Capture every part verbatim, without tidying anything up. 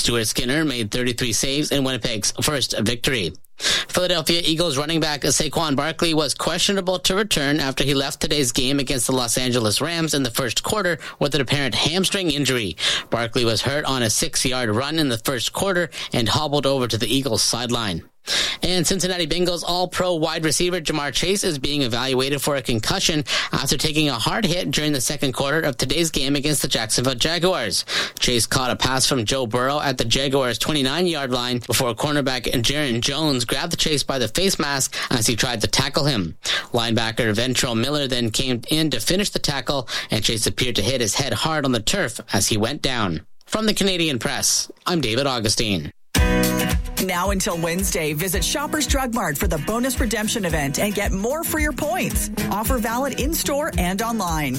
Stuart Skinner made thirty-three saves in Winnipeg's first victory. Philadelphia Eagles running back Saquon Barkley was questionable to return after he left today's game against the Los Angeles Rams in the first quarter with an apparent hamstring injury. Barkley was hurt on a six-yard run in the first quarter and hobbled over to the Eagles sideline. And Cincinnati Bengals All-Pro wide receiver Jamar Chase is being evaluated for a concussion after taking a hard hit during the second quarter of today's game against the Jacksonville Jaguars. Chase caught a pass from Joe Burrow at the Jaguars' twenty-nine-yard line before cornerback Jaron Jones grabbed Chase by the face mask as he tried to tackle him. Linebacker Ventrell Miller then came in to finish the tackle, and Chase appeared to hit his head hard on the turf as he went down. From the Canadian Press, I'm David Augustine. Now until Wednesday, visit Shoppers Drug Mart for the bonus redemption event and get more for your points. Offer valid in-store and online.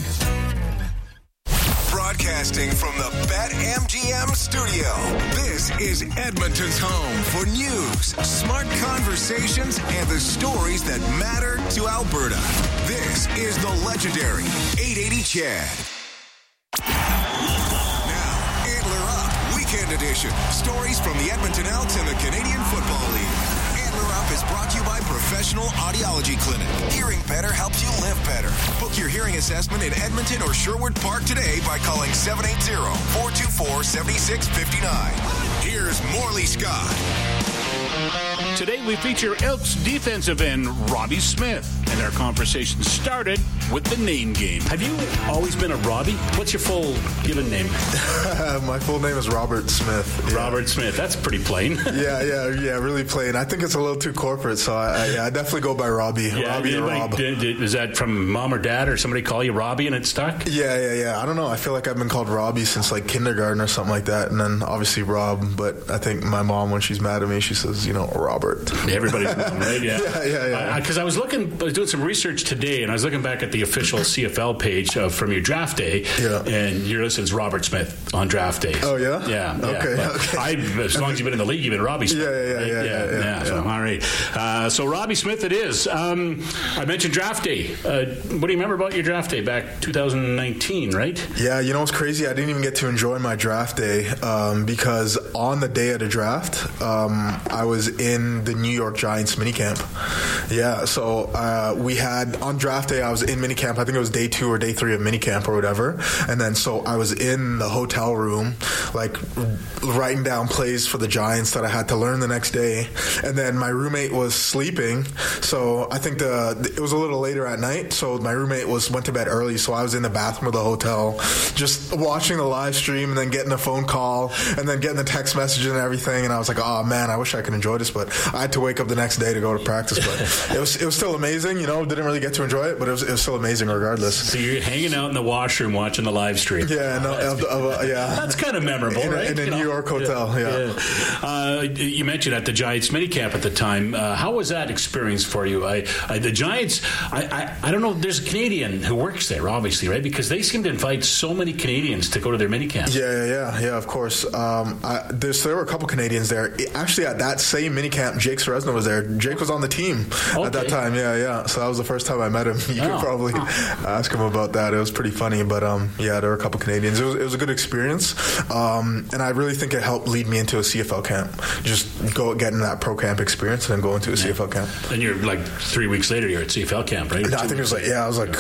Broadcasting from the BetMGM studio, this is Edmonton's home for news, smart conversations, and the stories that matter to Alberta. This is the legendary eight eighty Chad. Weekend edition. Stories from the Edmonton Elks and the Canadian Football League. Antler Up is brought to you by Professional Audiology Clinic. Hearing better helps you live better. Book your hearing assessment in Edmonton or Sherwood Park today by calling seven eight zero, four two four, seven six five nine. Here's Morley Scott. Today we feature Elks defensive end Robbie Smith, and our conversation started with the name game. Have you always been a Robbie? What's your full given name? My full name is Robert Smith. Yeah. Robert Smith. That's pretty plain. yeah, yeah, yeah, really plain. I think it's a little too corporate, so I, I, yeah, I definitely go by Robbie. Yeah, Robbie or like, Rob. Did, did, is that from mom or dad, or somebody call you Robbie and it stuck? Yeah, yeah, yeah. I don't know. I feel like I've been called Robbie since like kindergarten or something like that, and then obviously Rob. But I think my mom, when she's mad at me, she says, you know, Robert. Everybody's mom, right? Yeah, yeah, yeah. yeah. Because uh, I was looking, I was doing some research today, and I was looking back at the official C F L page uh, from your draft day, yeah. and your list is Robert Smith on draft day. Oh yeah, yeah. Okay, yeah. okay. I, as long as you've been in the league, you've been Robbie Smith. Yeah, yeah, right? yeah, yeah, yeah, yeah, yeah. So all right. Uh, so Robbie Smith, it is. Um, I mentioned draft day. Uh, what do you remember about your draft day back two thousand nineteen? Right? Yeah, you know what's crazy? I didn't even get to enjoy my draft day um, because on the day of the draft, um, I was in the New York Giants minicamp. Yeah, so uh, we had on draft day, I was in minicamp. I think it was day two or day three of minicamp or whatever. And then so I was in the hotel room, like writing down plays for the Giants that I had to learn the next day. And then my roommate was sleeping, so I think the it was a little later at night. So my roommate was went to bed early, so I was in the bathroom of the hotel, just watching the live stream, and then getting a phone call, and then getting the text message and everything. And I was like, oh man, I wish I could enjoy this, but I had to wake up the next day to go to practice. But it was it was still amazing, you know. Didn't really get to enjoy it, but it was it was still amazing regardless. So you're hanging out in the washroom watching the live stream. Yeah, no, oh, uh, uh, yeah. That's kind of memorable, in, right? In a you New know? York hotel, yeah. yeah. yeah. Uh, you mentioned at the Giants minicamp at the time. Uh, how was that experience for you? I, I the Giants. I, I I don't know. There's a Canadian who works there, obviously, right? Because they seem to invite so many Canadians to go to their minicamp. Yeah, yeah, yeah, yeah. Of course. Um, I, there's there were a couple Canadians there. Actually, at that same minicamp, Jake Seresno was there. Jake was on the team okay. at that time. Yeah, yeah. So that was the first time I met him. You oh. could probably oh. ask him about that. It was pretty funny. But um, yeah, there were a couple Canadians. It was, it was a good experience, um, and I really think it helped lead me into a C F L camp. Just go getting that pro camp experience and then go into a yeah. C F L camp. And you're like three weeks later, you're at C F L camp, right? No, I think it was like yeah, I was like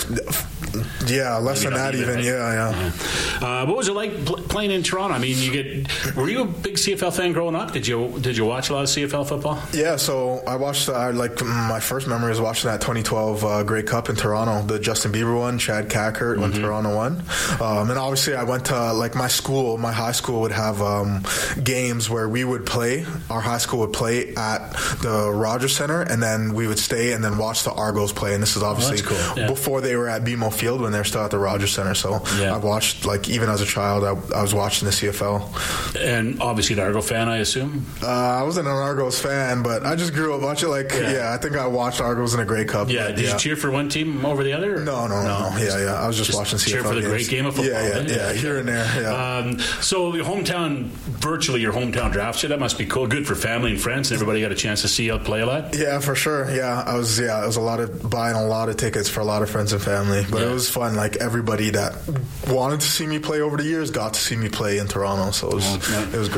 yeah, less Maybe than that even. Right? Yeah, yeah. yeah. Uh, what was it like pl- playing in Toronto? I mean, you get. Were you a big C F L fan growing up? Did you did you watch a lot of C F L football? Yeah, so I watched. Uh, like my first memory is watching that twenty twelve uh, Grey Cup in Toronto, the Justin Bieber one, Chad Cackert mm-hmm. when Toronto won, um, and obviously I went to like my school. My high school would have um, games where we would play. Our high school would play at the Rogers Center, and then we would stay and then watch the Argos play. And this is obviously oh, cool. yeah. before they were at B M O Field when they were still at the Rogers Center. So yeah. I watched like even as a child, I, I was watching the C F L. And obviously an Argo fan, I assume. Uh, I wasn't an Argos fan, but I just grew up watching. Like yeah, yeah I think I watched Argos in a Grey Cup. Yeah, but, did yeah. you cheer for one team over the other? No, no, no. no. Yeah, yeah. I was just, just watching C F L cheer for the games. great game of football. Yeah, yeah, yeah. Here and there. Yeah. Um, so your hometown, virtually your hometown draft show, that must be cool. Good for family and friends. And everybody got a chance to see you play a lot. Yeah, for sure. Yeah, I was. Yeah, it was a lot of buying a lot of tickets for a lot of friends and family. But yeah. it was fun. Like everybody that wanted to see me play over the years got to see me play in Toronto. So it was, oh, it was great.